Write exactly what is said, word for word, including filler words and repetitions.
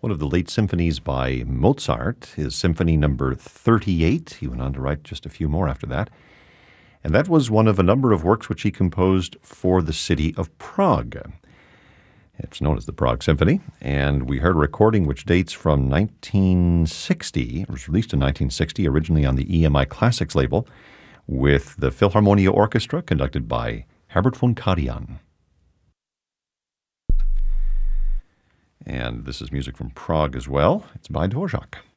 one of the late symphonies by Mozart, his Symphony Number thirty-eight. He went on to write just a few more after that. And that was one of a number of works which he composed for the city of Prague. It's known as the Prague Symphony, and we heard a recording which dates from nineteen sixty. It was released in nineteen sixty, originally on the E M I Classics label, with the Philharmonia Orchestra conducted by Herbert von Karajan. And this is music from Prague as well. It's by Dvorak.